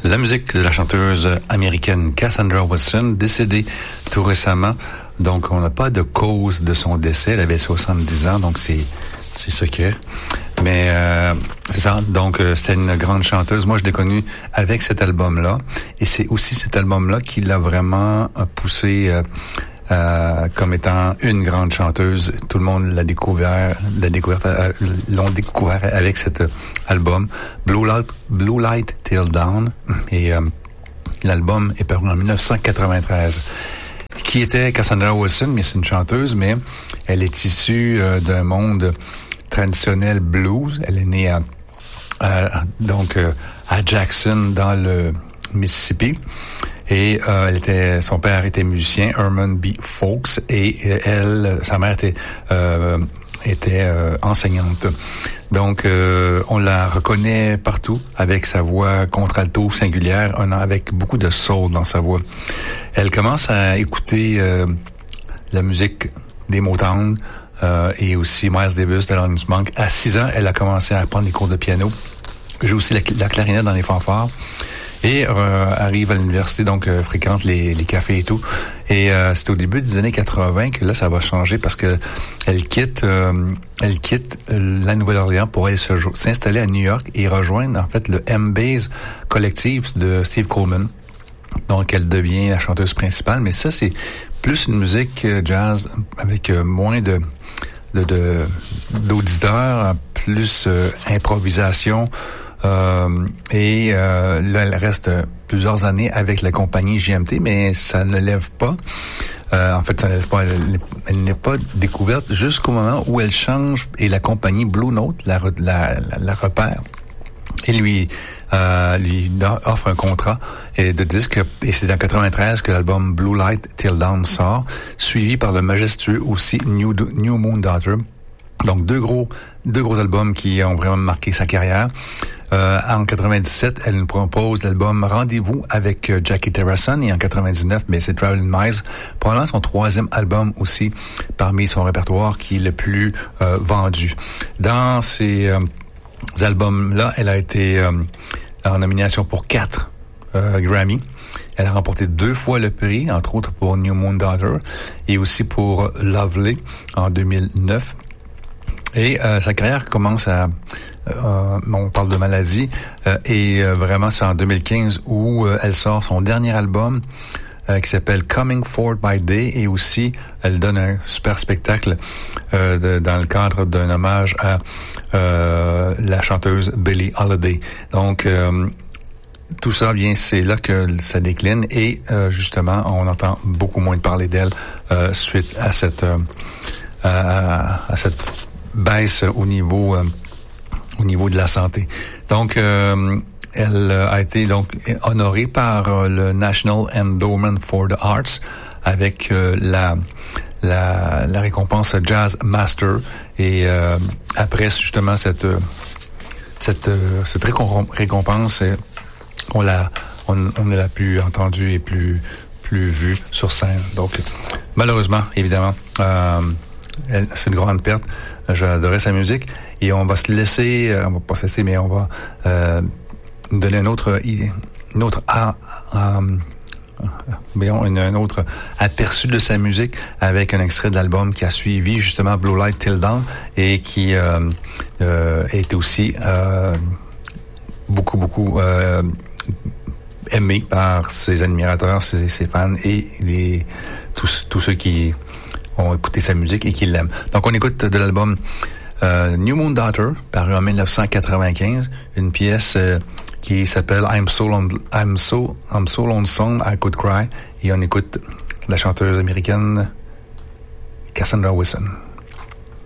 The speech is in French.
La musique de la chanteuse américaine Cassandra Wilson, décédée tout récemment. Donc, on n'a pas de cause de son décès. Elle avait 70 ans, donc c'est secret. Mais c'est ça. Donc, c'était une grande chanteuse. Moi, je l'ai connue avec cet album-là. Et c'est aussi cet album-là qui l'a vraiment poussée comme étant une grande chanteuse. Tout le monde l'ont découvert avec cet album, Blue Light Till Dawn. Et l'album est paru en 1993. Qui était Cassandra Wilson, mais c'est une chanteuse, mais elle est issue d'un monde traditionnel blues. Elle est née à Jackson, dans le Mississippi. Et son père était musicien, Herman B. Folks, et sa mère était enseignante. Donc, on la reconnaît partout avec sa voix contralto singulière, avec beaucoup de soul dans sa voix. Elle commence à écouter la musique des Motown et aussi Miles Davis, de Thelonious Monk. À 6 ans, elle a commencé à prendre des cours de piano. Joue aussi la clarinette dans les fanfares. Et arrive à l'université, donc fréquente les cafés et tout. Et c'est au début des années 80 que là, ça va changer parce que elle quitte la Nouvelle-Orléans pour aller s'installer à New York et rejoindre en fait le M-Base collectif de Steve Coleman. Donc, elle devient la chanteuse principale. Mais ça, c'est plus une musique jazz avec moins d'auditeurs, plus improvisation. Et là, elle reste plusieurs années avec la compagnie GMT, mais ça ne lève pas. En fait, ça ne lève pas. Elle n'est pas découverte jusqu'au moment où elle change et la compagnie Blue Note la repère et lui offre un contrat de disque. Et c'est en 93 que l'album Blue Light Till Dawn sort, suivi par le majestueux aussi New Moon Daughter. Donc, deux gros albums qui ont vraiment marqué sa carrière. En 97, elle nous propose l'album Rendez-vous avec Jackie Terrasson, et en 99, mais c'est Traveling Miles, probablement son 3e album aussi parmi son répertoire qui est le plus vendu. Dans ces albums-là, elle a été en nomination pour 4 Grammy. Elle a remporté 2 fois le prix, entre autres pour New Moon Daughter et aussi pour Lovely en 2009. Et sa carrière commence on parle de maladie, et vraiment c'est en 2015 où elle sort son dernier album qui s'appelle Coming Forward by Day, et aussi elle donne un super spectacle dans le cadre d'un hommage à la chanteuse Billie Holiday. Donc tout ça, bien, c'est là que ça décline, et justement on entend beaucoup moins de parler d'elle suite à cette baisse au niveau de la santé. Donc, elle a été donc honorée par le National Endowment for the Arts avec la récompense Jazz Master. Et après justement cette récompense, on ne l'a plus entendue et plus vue sur scène. Donc, malheureusement, évidemment, c'est une grande perte. J'adorais sa musique, et on va se laisser, on va pas se laisser, mais on va donner un autre aperçu de sa musique avec un extrait de l'album qui a suivi justement Blue Light Till Dawn, et qui est aussi beaucoup aimé par ses admirateurs, ses fans et tous ceux qui ont écouté sa musique et qui l'aiment. Donc, on écoute de l'album New Moon Daughter, paru en 1995, une pièce qui s'appelle I'm so lonesome I could cry, et on écoute la chanteuse américaine Cassandra Wilson.